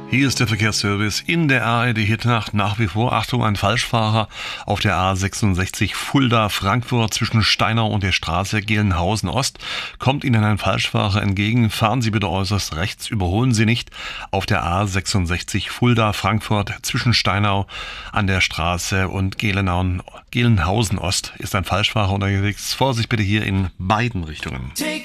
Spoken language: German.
Hier ist der Verkehrsservice in der ARD Hitnacht. Nach wie vor, Achtung, ein Falschfahrer auf der A66 Fulda-Frankfurt zwischen Steinau und der Straße Gelnhausen-Ost. Kommt Ihnen ein Falschfahrer entgegen, fahren Sie bitte äußerst rechts, überholen Sie nicht. Auf der A66 Fulda-Frankfurt zwischen Steinau an der Straße und Gelnhausen-Ost ist ein Falschfahrer unterwegs. Vorsicht bitte hier in beiden Richtungen.